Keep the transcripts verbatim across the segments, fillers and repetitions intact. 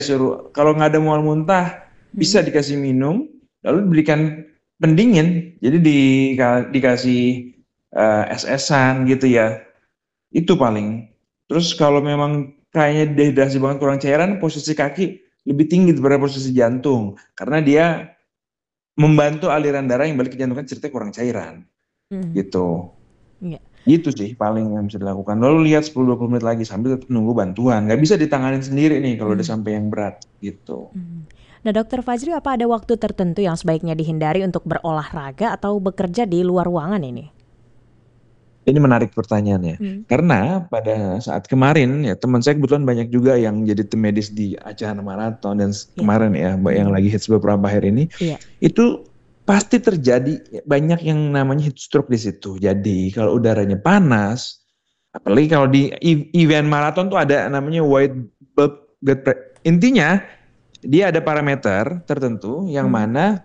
suruh kalau nggak ada mual muntah Hmm. bisa dikasih minum, lalu diberikan pendingin, jadi di, dikasih eh, es-esan gitu ya, itu paling. Terus kalau memang kayaknya dehidrasi banget kurang cairan, posisi kaki lebih tinggi daripada posisi jantung, karena dia membantu aliran darah yang balik ke jantung kan ceritanya kurang cairan Hmm. gitu. Iya. Gitu sih paling yang bisa dilakukan. Lalu lihat sepuluh dua puluh menit lagi sambil tetap nunggu bantuan. Nggak bisa ditanganin sendiri nih kalau udah Hmm. sampai yang berat gitu. Hmm. Nah, Dokter Fajri, apa ada waktu tertentu yang sebaiknya dihindari untuk berolahraga atau bekerja di luar ruangan ini? Ini menarik pertanyaannya. Hmm. Karena pada saat kemarin ya teman saya kebetulan banyak juga yang jadi tim medis di acara maraton dan s- Iya. kemarin ya Mbak, yang Hmm. lagi hits beberapa akhir ini Iya. itu pasti terjadi banyak yang namanya heat stroke di situ. Jadi kalau udaranya panas, apalagi kalau di e- event maraton tuh ada namanya white bulb gut pre- intinya dia ada parameter tertentu yang Hmm. mana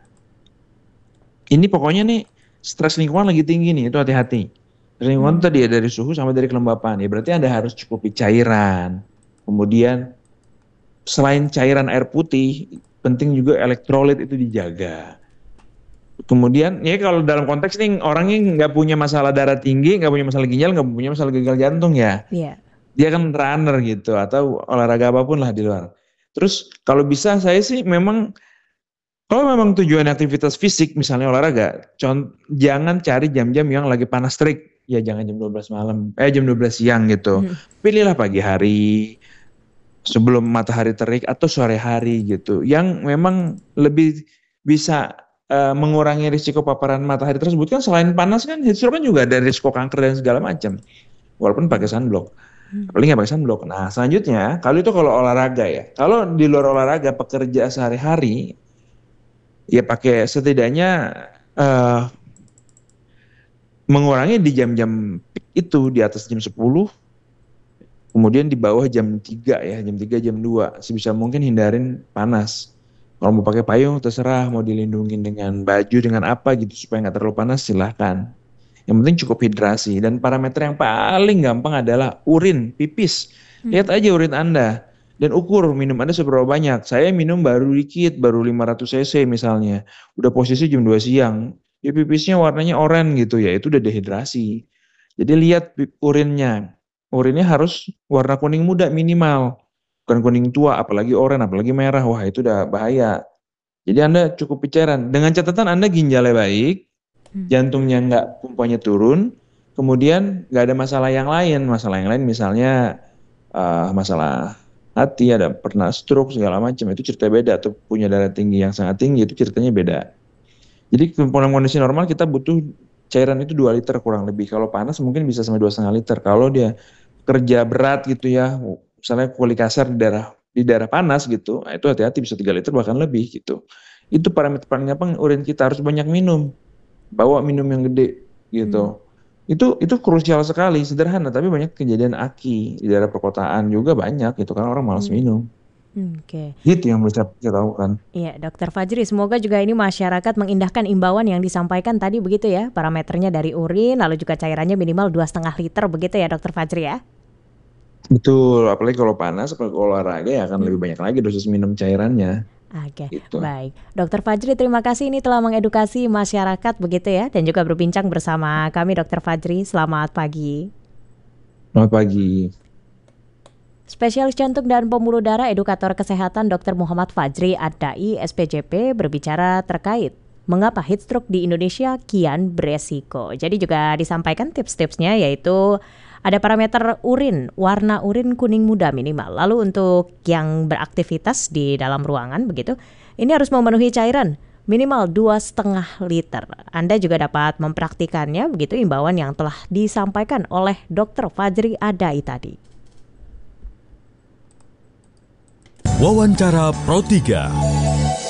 ini pokoknya nih stres lingkungan lagi tinggi nih, itu hati-hati. Stres lingkungan itu Hmm. tadi ya dari suhu sama dari kelembapan. Ya berarti Anda harus cukupi cairan. Kemudian selain cairan air putih, penting juga elektrolit itu dijaga. Kemudian ya kalau dalam konteks nih orangnya nggak punya masalah darah tinggi, nggak punya masalah ginjal, nggak punya masalah gagal jantung ya. Iya. Dia kan runner gitu atau olahraga apapun lah di luar. Terus kalau bisa saya sih memang kalau memang tujuan aktivitas fisik, misalnya olahraga, con- jangan cari jam-jam yang lagi panas terik. Ya jangan jam dua belas malam, eh jam dua belas siang gitu. Hmm. Pilihlah pagi hari, sebelum matahari terik atau sore hari gitu. Yang memang lebih bisa eh, mengurangi risiko paparan matahari tersebut kan selain panas kan heat stroke kan juga ada risiko kanker dan segala macam. Walaupun pakai sunblock. Hmm. Apalagi nggak pakai sunblock. Nah selanjutnya, kalau itu kalau olahraga ya. Kalau di luar olahraga, pekerja sehari-hari, ya pakai setidaknya eh, mengurangi di jam-jam peak itu di atas jam sepuluh, kemudian di bawah jam tiga ya, jam tiga jam dua sebisa mungkin hindarin panas. Kalau mau pakai payung terserah, mau dilindungi dengan baju dengan apa gitu supaya nggak terlalu panas silahkan. Yang penting cukup hidrasi dan parameter yang paling gampang adalah urin, pipis. Hmm. Lihat aja urin Anda dan ukur minum Anda seberapa banyak. Saya minum baru dikit, baru lima ratus cc misalnya. Udah posisi jam dua siang. Ya pipisnya warnanya oranye gitu ya, itu udah dehidrasi. Jadi lihat urinnya. Urinnya harus warna kuning muda minimal. Bukan kuning tua, apalagi oranye, apalagi merah. Wah, itu udah bahaya. Jadi Anda cukup cairan. Dengan catatan Anda ginjalnya baik, Hmm. jantungnya nggak pompanya turun, kemudian nggak ada masalah yang lain. Masalah yang lain misalnya uh, masalah hati, ada pernah stroke segala macam, itu cerita beda. Atau punya darah tinggi yang sangat tinggi, itu ceritanya beda. Jadi dalam kondisi normal kita butuh cairan itu dua liter kurang lebih. Kalau panas mungkin bisa sampai dua setengah liter. Kalau dia kerja berat gitu ya, misalnya kuli kasar di daerah di daerah panas gitu, nah itu hati-hati bisa tiga liter bahkan lebih gitu. Itu parameter paling gampang urin kita harus banyak minum, bawa minum yang gede Hmm. gitu. Itu itu krusial sekali, sederhana tapi banyak kejadian aki di daerah perkotaan juga banyak gitu karena orang malas Hmm. minum. Oke. Gitu yang bisa kita lakukan. Iya, Dokter Fajri, semoga juga ini masyarakat mengindahkan imbauan yang disampaikan tadi begitu ya, parameternya dari urin, lalu juga cairannya minimal dua setengah liter begitu ya, Dokter Fajri ya? Betul, apalagi kalau panas, apalagi kalau olahraga ya akan lebih Hmm. banyak lagi dosis minum cairannya Oke, gitu. baik. Dokter Fajri, terima kasih ini telah mengedukasi masyarakat begitu ya, dan juga berbincang bersama kami, Dokter Fajri. Selamat pagi. Selamat pagi. Spesialis jantung dan pembuluh darah edukator kesehatan Dokter Muhammad Fajri Ad-Dai S P J P berbicara terkait mengapa heat stroke di Indonesia kian beresiko. Jadi juga disampaikan tips-tipsnya yaitu ada parameter urin, warna urin kuning muda minimal. Lalu untuk yang beraktivitas di dalam ruangan begitu, ini harus memenuhi cairan minimal dua setengah liter. Anda juga dapat mempraktikannya begitu imbauan yang telah disampaikan oleh Dokter Fajri Ad-Dai tadi. Wawancara Pro tiga.